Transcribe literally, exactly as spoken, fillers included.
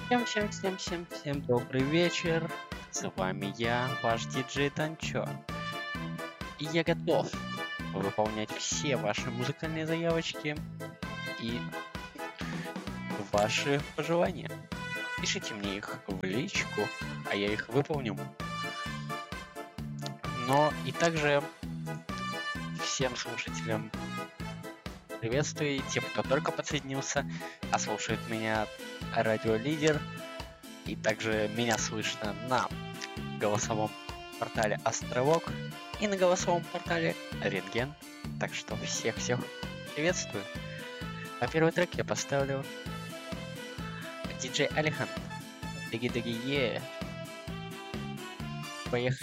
Всем, всем, всем, всем, всем добрый вечер. С вами я, ваш диджей Танчо. И я готов выполнять все ваши музыкальные заявочки и ваши пожелания. Пишите мне их в личку, а я их выполню. Но и также всем слушателям приветствую, и тем, кто только подсоединился, а слушает меня радиолидер. И также меня слышно на голосовом портале Островок и на голосовом портале Рентген. Так что всех-всех приветствую. А первый трек я поставлю диджей Алихан. Диги-диги-е. Поехали.